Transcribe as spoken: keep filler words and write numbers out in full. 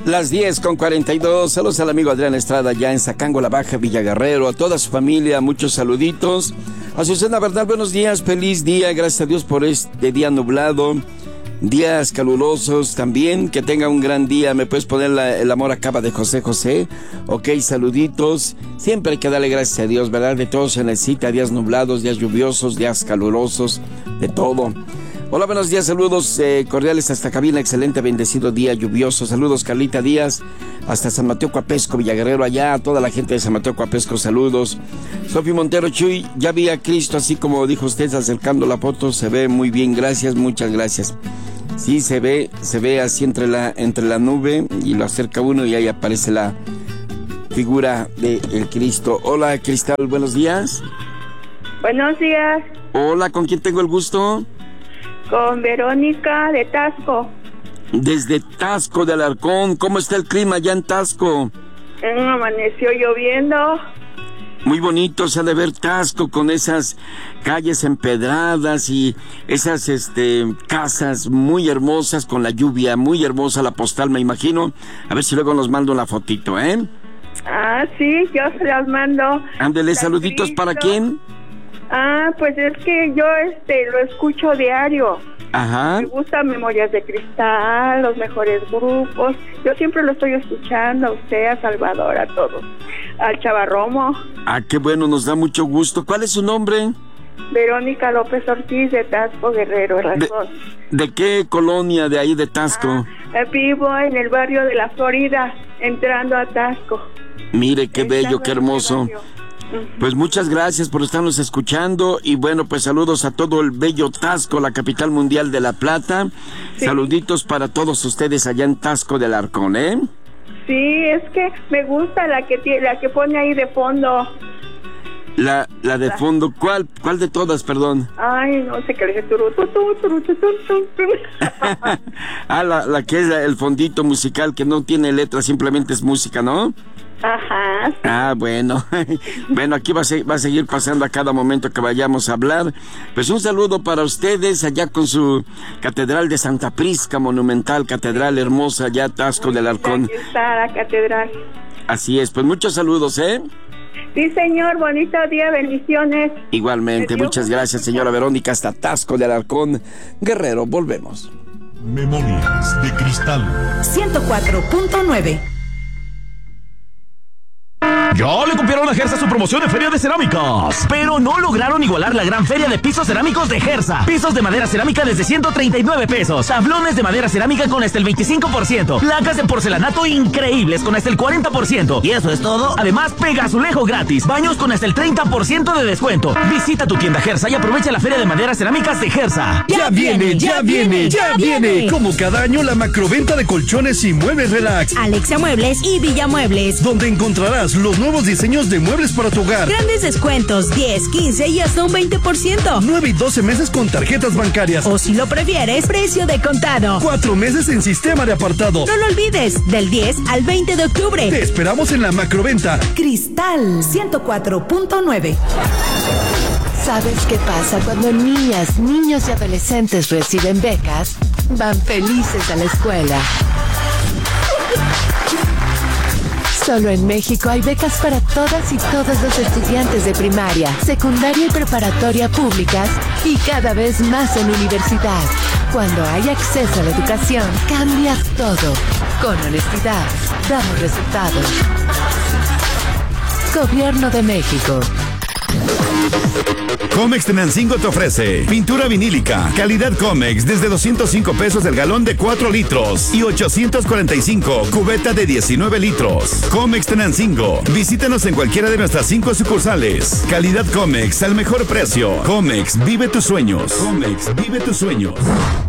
Las diez con cuarenta y dos. Saludos al amigo Adrián Estrada ya en Zacango, La Baja, Villa Guerrero. A toda su familia, muchos saluditos. A Susana Bernal, buenos días, feliz día. Gracias a Dios por este día nublado. Días calurosos también. Que tenga un gran día. ¿Me puedes poner la, el amor acaba de José José? Ok, saluditos. Siempre hay que darle gracias a Dios, ¿verdad? De todo se necesita. Días nublados, días lluviosos, días calurosos, de todo. Hola, buenos días, saludos eh, cordiales hasta cabina, excelente, bendecido día lluvioso. Saludos, Carlita Díaz, hasta San Mateo Coapesco, Villaguerrero, allá, a toda la gente de San Mateo Coapesco, saludos. Sofi Montero, Chuy, ya vi a Cristo, así como dijo usted, acercando la foto, se ve muy bien, gracias, muchas gracias. Sí, se ve, se ve así entre la, entre la nube, y lo acerca uno y ahí aparece la figura de el Cristo. Hola, Cristal, buenos días. Buenos días. Hola, ¿con quién tengo el gusto? Con Verónica de Tasco. Desde Tasco de Alarcón, ¿cómo está el clima allá en Tasco? Eh, amaneció lloviendo. Muy bonito, se ha de ver Tasco con esas calles empedradas y esas este casas muy hermosas con la lluvia, muy hermosa la postal, me imagino. A ver si luego nos mando la fotito, ¿eh? Ah, sí, yo se las mando. Ándele, saluditos, Cristo. ¿para quién? Ah, pues es que yo este lo escucho diario. Ajá. Me gusta Memorias de Cristal, los mejores grupos. Yo siempre lo estoy escuchando, a usted, a Salvador, a todos. Al Chavarromo. Ah, qué bueno, nos da mucho gusto. ¿Cuál es su nombre? Verónica López Ortiz de Tasco, Guerrero, Razón. ¿De, ¿De qué colonia de ahí de Tasco? Ah, vivo en el barrio de la Florida, entrando a Tasco. Mire, qué bello, qué hermoso. Pues muchas gracias por estarnos escuchando y bueno, pues saludos a todo el bello Tasco, la capital mundial de La Plata. Sí. Saluditos para todos ustedes allá en Tasco del Arcón, ¿eh? Sí, es que me gusta la que tiene, la que pone ahí de fondo. La, la de fondo, ¿cuál, cuál de todas, perdón? Ay, no sé qué le dice. Turu, tu, tu, turu, tu, tu, tu. Ah, la, la que es el fondito musical que no tiene letra, simplemente es música, ¿no? Ajá. Sí. Ah, bueno. Bueno, aquí va a, ser, va a seguir pasando a cada momento que vayamos a hablar. Pues un saludo para ustedes allá con su Catedral de Santa Prisca, monumental, catedral hermosa, allá Tasco del Arcón. Aquí está la catedral. Así es, pues muchos saludos, ¿eh? Sí, señor, bonito día, bendiciones. Igualmente, muchas gracias, señora Verónica, hasta Tasco del Arcón, Guerrero, volvemos. Memorias de Cristal ciento cuatro punto nueve. Ya le copiaron a Gersa su promoción de Feria de Cerámicas, pero no lograron igualar la gran feria de pisos cerámicos de Gersa. Pisos de madera cerámica desde ciento treinta y nueve pesos. Tablones de madera cerámica con hasta el veinticinco por ciento. Placas de porcelanato increíbles con hasta el cuarenta por ciento. Y eso es todo. Además, pega azulejo gratis. Baños con hasta el treinta por ciento de descuento. Visita tu tienda Gersa y aprovecha la Feria de Maderas Cerámicas de Gersa. Ya viene, ya viene, ya viene. Como cada año, la macroventa de colchones y muebles relax. Alexia Muebles y Villa Muebles, donde encontrarás los nuevos diseños de muebles para tu hogar. Grandes descuentos, diez, quince y hasta un veinte por ciento. nueve y doce meses con tarjetas bancarias. O si lo prefieres, precio de contado. cuatro meses en sistema de apartado. No lo olvides, del diez al veinte de octubre. Te esperamos en la macroventa. Cristal ciento cuatro punto nueve. ¿Sabes qué pasa cuando niñas, niños y adolescentes reciben becas? Van felices a la escuela. Solo en México hay becas para todas y todos los estudiantes de primaria, secundaria y preparatoria públicas y cada vez más en universidad. Cuando hay acceso a la educación, cambia todo. Con honestidad, damos resultados. Gobierno de México. Comex Tenancingo te ofrece pintura vinílica, calidad Comex desde doscientos cinco pesos el galón de cuatro litros y ochocientos cuarenta y cinco cubeta de diecinueve litros. Comex Tenancingo, visítanos en cualquiera de nuestras cinco sucursales. Calidad Comex al mejor precio. Comex, vive tus sueños. Comex, vive tus sueños.